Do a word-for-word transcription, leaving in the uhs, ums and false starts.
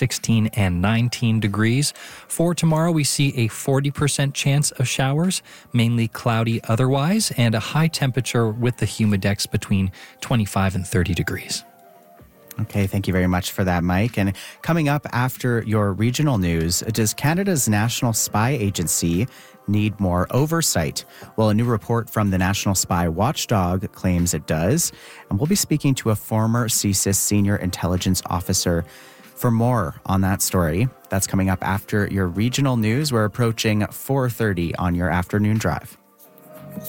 sixteen and nineteen degrees. For tomorrow, we see a forty percent chance of showers, mainly cloudy otherwise, and a high temperature with the humidex between twenty-five and thirty degrees. Okay, thank you very much for that, Mike. And coming up after your regional news, does Canada's National Spy Agency need more oversight? Well, a new report from the National Spy Watchdog claims it does. And we'll be speaking to a former C S I S senior intelligence officer for more on that story. That's coming up after your regional news. We're approaching four thirty on your afternoon drive.